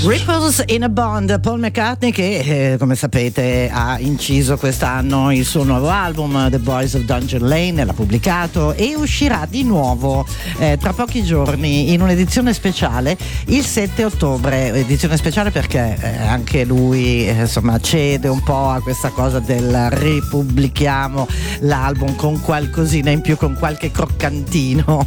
Ripples in a Bond, Paul McCartney che come sapete ha inciso quest'anno il suo nuovo album The Boys of Dungeon Lane, l'ha pubblicato e uscirà di nuovo tra pochi giorni in un'edizione speciale il 7 ottobre, edizione speciale perché anche lui insomma cede un po' a questa cosa del ripubblichiamo l'album con qualcosina in più, con qualche croccantino.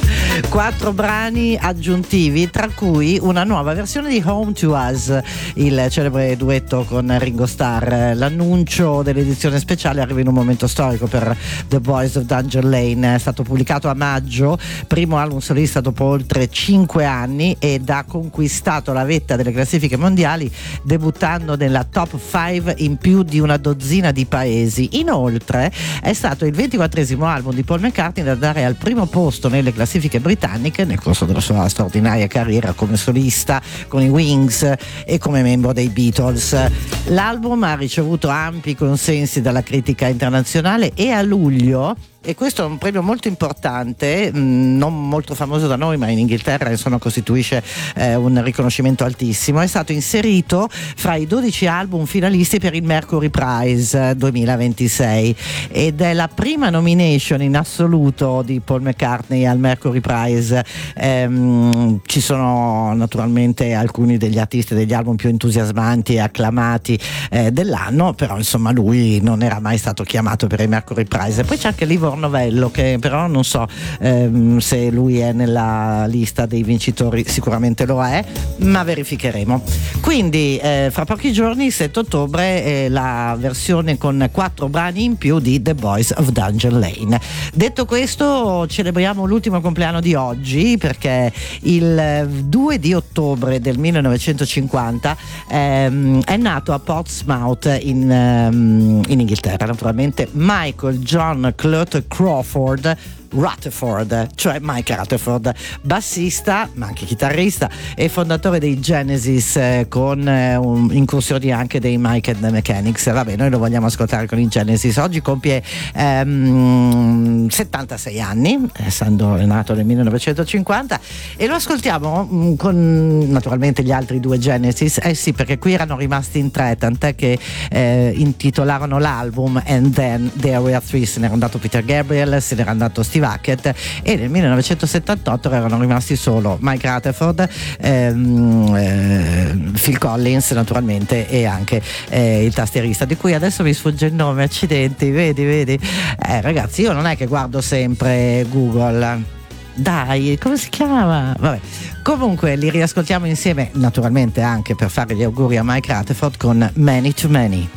4 brani aggiuntivi, tra cui una nuova versione di Home to Us, il celebre duetto con Ringo Starr. L'annuncio dell'edizione speciale arriva in un momento storico per The Boys of Dungeon Lane. È stato pubblicato a maggio, primo album solista dopo oltre 5 anni, ed ha conquistato la vetta delle classifiche mondiali debuttando nella top 5 in più di una dozzina di paesi. Inoltre è stato il 24esimo album di Paul McCartney da dare al primo posto nelle classifiche britanniche nel corso della sua straordinaria carriera come solista con i Wings e come membro dei Beatles. L'album ha ricevuto ampi consensi dalla critica internazionale e a luglio, e questo è un premio molto importante, non molto famoso da noi, ma in Inghilterra insomma costituisce un riconoscimento altissimo, è stato inserito fra i 12 album finalisti per il Mercury Prize 2026 ed è la prima nomination in assoluto di Paul McCartney al Mercury Prize. Ci sono naturalmente alcuni degli artisti degli album più entusiasmanti e acclamati dell'anno, però insomma lui non era mai stato chiamato per il Mercury Prize. Poi c'è anche Livor Novello, che però non so se lui è nella lista dei vincitori, sicuramente lo è, ma verificheremo. Quindi fra pochi giorni, il 7 ottobre, la versione con 4 brani in più di The Boys of Dungeon Lane. Detto questo, celebriamo l'ultimo compleanno di oggi, perché il 2 di ottobre del 1950 è nato a Portsmouth in Inghilterra, naturalmente, Michael John Clute Crawford Rutherford, cioè Mike Rutherford, bassista ma anche chitarrista e fondatore dei Genesis, con incursioni anche dei Mike and the Mechanics. Vabbè, noi lo vogliamo ascoltare con i Genesis. Oggi compie 76 anni, essendo nato nel 1950, e lo ascoltiamo con naturalmente gli altri 2 Genesis. Sì, perché qui erano rimasti in 3, tant'è che intitolarono l'album And Then There Were Three. Se n'era andato Peter Gabriel, se n'era andato Steve Hackett, e nel 1978 erano rimasti solo Mike Rutherford, Phil Collins naturalmente, e anche il tastierista di cui adesso mi sfugge il nome, accidenti, vedi ragazzi, io non è che guardo sempre Google, dai, come si chiama? Vabbè, comunque li riascoltiamo insieme, naturalmente anche per fare gli auguri a Mike Rutherford con Many to Many.